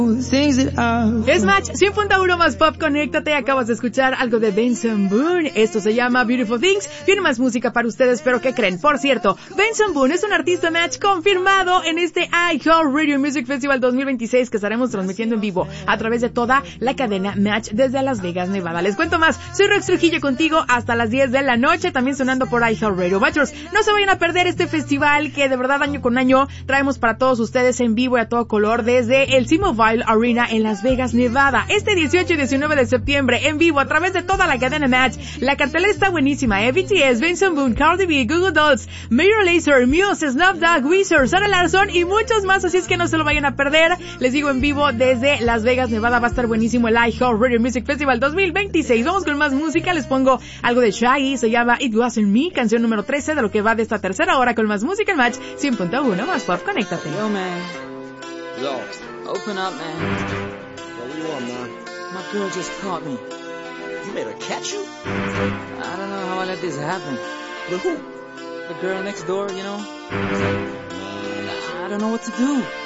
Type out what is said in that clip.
Es Match 100.1 más pop, conéctate. Acabas de escuchar algo de Benson Boone. Esto se llama Beautiful Things. Viene más música para ustedes, pero ¿qué creen? Por cierto, Benson Boone es un artista Match confirmado en este iHeartRadio Music Festival 2026 que estaremos transmitiendo en vivo a través de toda la cadena Match desde Las Vegas, Nevada. Les cuento más. Soy Rox Trujillo contigo hasta las 10 de la noche, también sonando por iHeartRadio. Matchers, no se vayan a perder este festival que de verdad año con año traemos para todos ustedes en vivo y a todo color desde el T-Mobile Arena en Las Vegas, Nevada. Este 18 y 19 de septiembre en vivo a través de toda la cadena Match. La cartelera está buenísima, BTS, Benson Boone, Cardi B, Google Dolls, Major Lazer, Muse, Snuff Dogg, Weezer, Sarah Larsson y muchos más, así es que no se lo vayan a perder. Les digo en vivo desde Las Vegas, Nevada. Va a estar buenísimo el iHeartRadio Music Festival 2026. Vamos con más música. Les pongo algo de Shaggy, se llama It Wasn't Me, canción número 13 de lo que va de esta tercera hora con más música en Match 100.1 más pop. Conéctate. Yo, man. Yo. Open up, man. Yo, what do you want, man? My girl just caught me. You made her catch you? I don't know how I let this happen. With who? The girl next door, you know? I don't know what to do.